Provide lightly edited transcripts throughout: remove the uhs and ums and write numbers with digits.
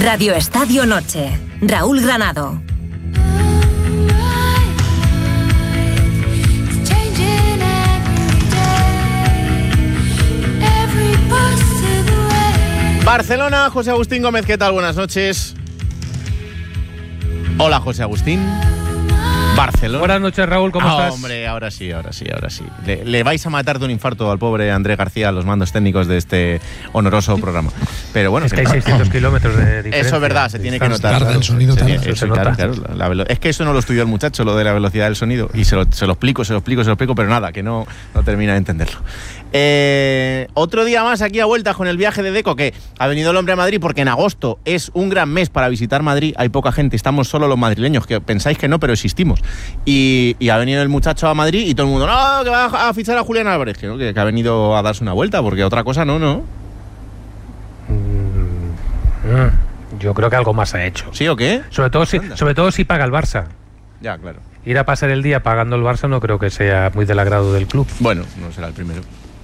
Radio Estadio Noche. Raúl Granado. Barcelona, José Agustín Gómez, ¿qué tal? Buenas noches. Hola, José Agustín. Barcelona. Buenas noches, Raúl, ¿cómo estás? Hombre, ahora sí. Le vais a matar de un infarto al pobre Andrés García a los mandos técnicos de este honoroso programa. Pero bueno, es que hay 600 kilómetros de diferencia. Eso es verdad, se tiene que notar. Tarda el sonido también. Se nota. Claro, es que eso no lo estudió el muchacho, lo de la velocidad del sonido. Y se lo explico, pero nada, que no termina de entenderlo. Otro día más aquí a vueltas con el viaje de Deco, que ha venido el hombre a Madrid porque en agosto es un gran mes para visitar Madrid. Hay poca gente, estamos solo los madrileños, que pensáis que no, pero existimos. Y ha venido el muchacho a Madrid y todo el mundo, no, que va a fichar a Julián Álvarez, que ha venido a darse una vuelta, porque otra cosa no. Yo creo que algo más ha hecho. ¿Sí o qué? Sobre todo si paga el Barça. Ya, claro. Ir a pasar el día pagando el Barça no creo que sea muy del agrado del club. Bueno, no será el primero.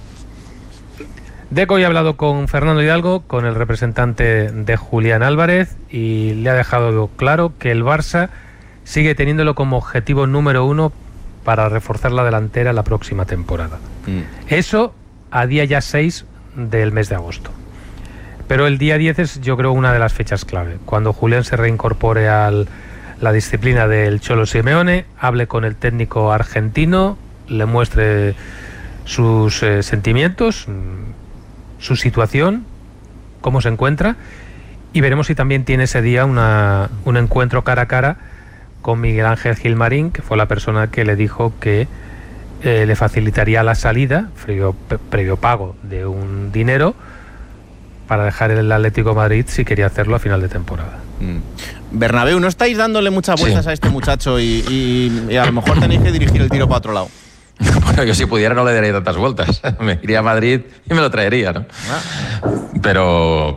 Deco ya ha hablado con Fernando Hidalgo, con el representante de Julián Álvarez, y le ha dejado claro que el Barça sigue teniéndolo como objetivo número 1 para reforzar la delantera la próxima temporada. Eso a día ya 6 del mes de agosto. Pero el día 10 es, yo creo, una de las fechas clave. Cuando Julián se reincorpore a la disciplina del Cholo Simeone, hable con el técnico argentino, le muestre sus sentimientos, su situación, cómo se encuentra, y veremos si también tiene ese día un encuentro cara a cara con Miguel Ángel Gilmarín, que fue la persona que le dijo que le facilitaría la salida, previo pago de un dinero, para dejar el Atlético de Madrid si quería hacerlo a final de temporada. Bernabéu, ¿no estáis dándole muchas vueltas a este muchacho y a lo mejor tenéis que dirigir el tiro para otro lado? Bueno, yo si pudiera no le daría tantas vueltas. Me iría a Madrid y me lo traería, ¿no? Pero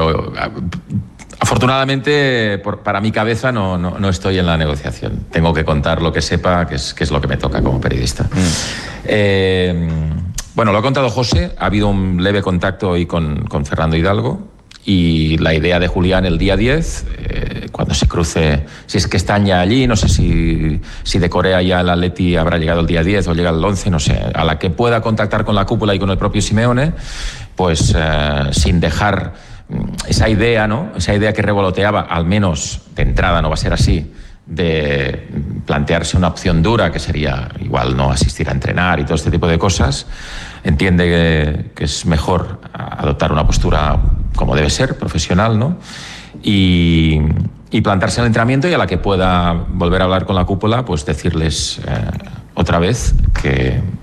afortunadamente, para mi cabeza no estoy en la negociación. Tengo que contar lo que sepa, que es lo que me toca como periodista. Bueno, lo ha contado José. Ha habido un leve contacto hoy con Fernando Hidalgo. Y la idea de Julián el día 10, cuando se cruce, si es que están ya allí, no sé si de Corea ya el Atleti habrá llegado el día 10 o llega el 11, no sé, a la que pueda contactar con la cúpula y con el propio Simeone, pues sin dejar esa idea, ¿no? Esa idea que revoloteaba, al menos de entrada no va a ser así, de plantearse una opción dura, que sería igual no asistir a entrenar y todo este tipo de cosas. Entiende que es mejor adoptar una postura como debe ser, profesional, ¿no? Y plantarse en el entrenamiento, y a la que pueda volver a hablar con la cúpula, pues decirles otra vez que